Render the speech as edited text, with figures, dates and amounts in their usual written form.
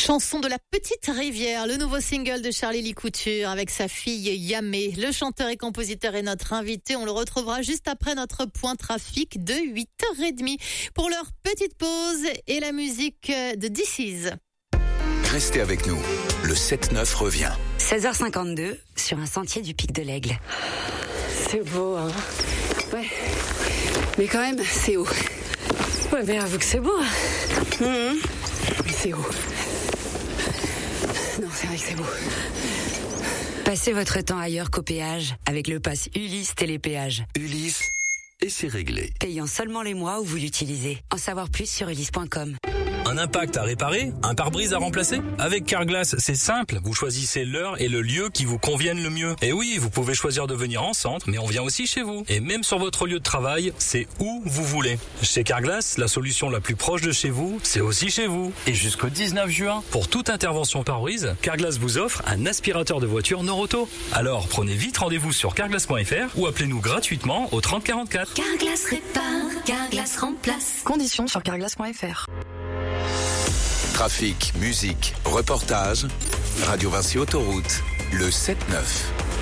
Chanson de la petite rivière, le nouveau single de Charlie Lee Couture avec sa fille Yamé. Le chanteur et compositeur est notre invité. On le retrouvera juste après notre point trafic de 8h30 pour leur petite pause et la musique de This Is. Restez avec nous, le 7-9 revient. 16h52 sur un sentier du Pic de l'Aigle. C'est beau, hein. Ouais. Mais quand même, c'est haut. Ouais, mais avoue que c'est beau. C'est haut. Non, c'est vrai que c'est beau. Passez votre temps ailleurs qu'au péage avec le pass Ulysse Télépéage. Ulysse, et c'est réglé. Payant seulement les mois où vous l'utilisez. En savoir plus sur ulysse.com. Un impact à réparer? Un pare-brise à remplacer? Avec Carglass, c'est simple. Vous choisissez l'heure et le lieu qui vous conviennent le mieux. Et oui, vous pouvez choisir de venir en centre, mais on vient aussi chez vous. Et même sur votre lieu de travail, c'est où vous voulez. Chez Carglass, la solution la plus proche de chez vous, c'est aussi chez vous. Et jusqu'au 19 juin, pour toute intervention pare-brise, Carglass vous offre un aspirateur de voiture Noroto. Alors, prenez vite rendez-vous sur carglass.fr ou appelez-nous gratuitement au 30 44. Carglass répare, Carglass remplace. Conditions sur carglass.fr. Trafic, musique, reportage, Radio Vinci Autoroute, le 7-9.